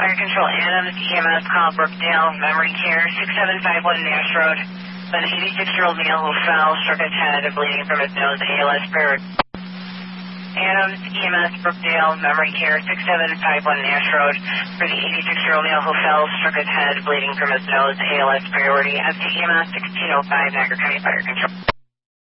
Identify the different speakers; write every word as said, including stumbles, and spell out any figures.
Speaker 1: Fire Control, Adams, E M S, call Brookdale, Memory Care, six seven five one Nash Road. An eighty-six-year-old male who fell, struck his head, bleeding from his nose, A L S priority. Adams, E M S, Brookdale, Memory Care, six seven five one Nash Road. For the eighty-six-year-old male who fell, struck his head, bleeding from his nose, A L S priority. F T E M S sixteen oh five, Niagara County Fire Control.